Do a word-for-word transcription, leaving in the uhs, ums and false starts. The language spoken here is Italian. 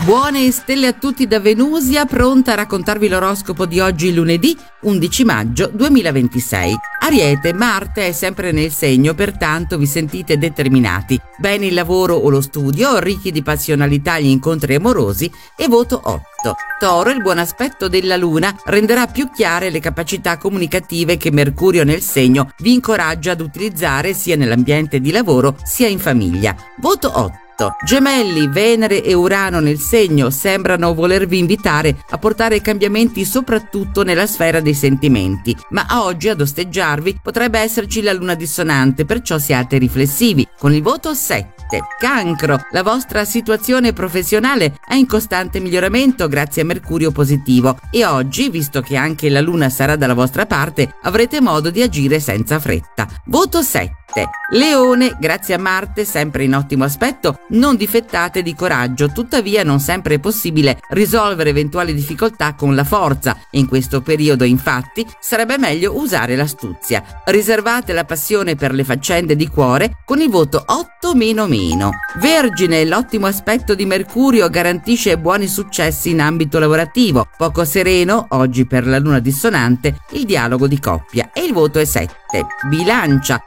Buone stelle a tutti da Venusia, pronta a raccontarvi l'oroscopo di oggi lunedì undici maggio duemilaventisei. Ariete, Marte è sempre nel segno, pertanto vi sentite determinati. Bene il lavoro o lo studio, ricchi di passionalità gli incontri amorosi e voto otto. Toro, il buon aspetto della Luna renderà più chiare le capacità comunicative che Mercurio nel segno vi incoraggia ad utilizzare sia nell'ambiente di lavoro sia in famiglia. Voto otto. Gemelli, Venere e Urano nel segno sembrano volervi invitare a portare cambiamenti soprattutto nella sfera dei sentimenti, ma oggi ad osteggiarvi potrebbe esserci la luna dissonante, perciò siate riflessivi, con il voto sette. Cancro, la vostra situazione professionale è in costante miglioramento grazie a Mercurio positivo e oggi, visto che anche la luna sarà dalla vostra parte, avrete modo di agire senza fretta. Voto sette. Leone, grazie a Marte sempre in ottimo aspetto, non difettate di coraggio, tuttavia non sempre è possibile risolvere eventuali difficoltà con la forza. In questo periodo, infatti, sarebbe meglio usare l'astuzia. Riservate la passione per le faccende di cuore con il voto otto meno meno. Vergine, l'ottimo aspetto di Mercurio garantisce buoni successi in ambito lavorativo. Poco sereno, oggi per la luna dissonante, il dialogo di coppia e il voto è sette. Bilancia,